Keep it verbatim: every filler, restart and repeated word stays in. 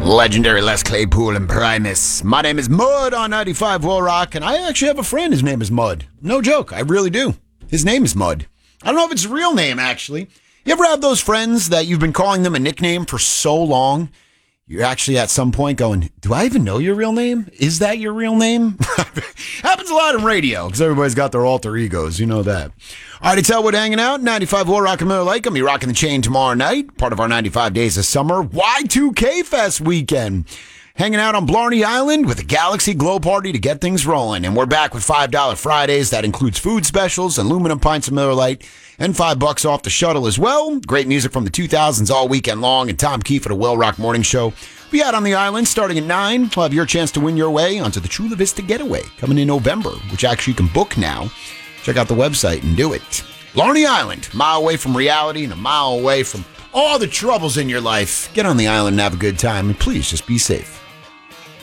Legendary Les Claypool and Primus. My name is Mud on ninety-five Will Rock, and I actually have a friend. His name is Mud. No joke, I really do. His name is Mud. I don't know if it's a real name, actually. You ever have those friends that you've been calling them a nickname for so long? You're actually at some point going, do I even know your real name? Is that your real name? Happens a lot in radio because everybody's got their alter egos. You know that. All right, it's Elwood hanging out. ninety-five Will Rock and Miller Lake. I'll be rocking the chain tomorrow night. Part of our ninety-five Days of Summer Y two K Fest weekend. Hanging out on Blarney Island with a Galaxy Glow Party to get things rolling. And we're back with five dollar Fridays. That includes food specials, aluminum pints of Miller Lite, and five bucks off the shuttle as well. Great music from the two thousands all weekend long. And Tom Keefe at the Will Rock Morning Show. Be out on the island starting at nine. We'll have your chance to win your way onto the Chula Vista Getaway coming in November, which actually you can book now. Check out the website and do it. Blarney Island, a mile away from reality and a mile away from all the troubles in your life. Get on the island and have a good time. And please just be safe.